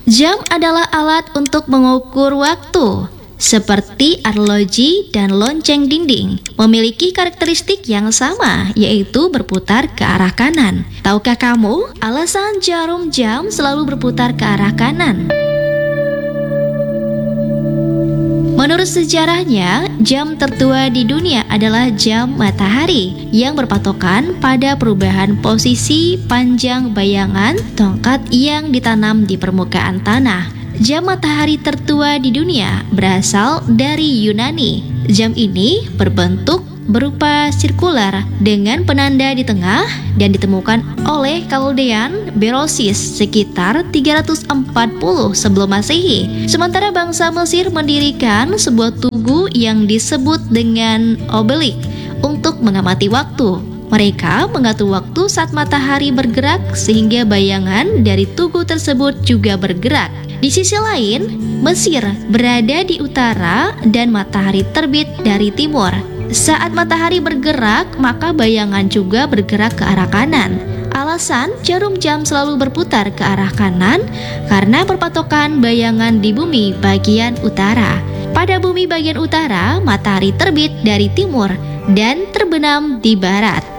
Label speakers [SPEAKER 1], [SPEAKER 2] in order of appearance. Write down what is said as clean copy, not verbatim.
[SPEAKER 1] Jam adalah alat untuk mengukur waktu, seperti arloji dan lonceng dinding, memiliki karakteristik yang sama, yaitu berputar ke arah kanan. Tahukah kamu alasan jarum jam selalu berputar ke arah kanan? Menurut sejarahnya, jam tertua di dunia adalah jam matahari yang berpatokan pada perubahan posisi panjang bayangan tongkat yang ditanam di permukaan tanah. Jam matahari tertua di dunia berasal dari Yunani. Jam ini berbentuk berupa sirkular dengan penanda di tengah dan ditemukan oleh Kaldean Berosus sekitar 340 sebelum Masehi. Sementara bangsa Mesir mendirikan sebuah tugu yang disebut dengan obelik untuk mengamati waktu. Mereka mengatur waktu saat matahari bergerak sehingga bayangan dari tugu tersebut juga bergerak. Di sisi lain, Mesir berada di utara dan matahari terbit dari timur. Saat matahari bergerak, maka bayangan juga bergerak ke arah kanan. Alasan jarum jam selalu berputar ke arah kanan karena berpatokan bayangan di bumi bagian utara. Pada bumi bagian utara, matahari terbit dari timur dan terbenam di barat.